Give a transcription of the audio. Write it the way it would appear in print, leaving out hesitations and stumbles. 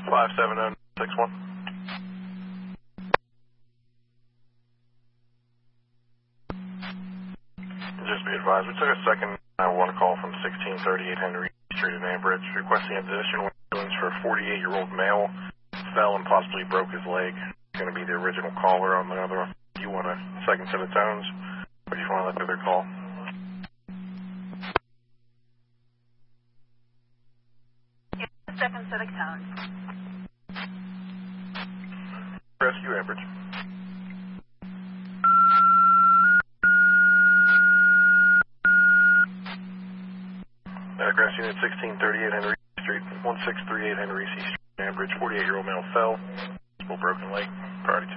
57061. Just be advised, we took a second 911 call from 1638 Henry Street in Ambridge, requesting a physician ambulance for a 48-year-old male, fell and possibly broke his leg. It's going to be the original caller on the other. Do you want a second set of tones, or do you want to let the other call? Second set of tones. Rescue Ambridge. Grass Unit 1638 Henry Street, 1638 Henry C. Street, Ambridge, 48-year-old male fell, broken leg, priority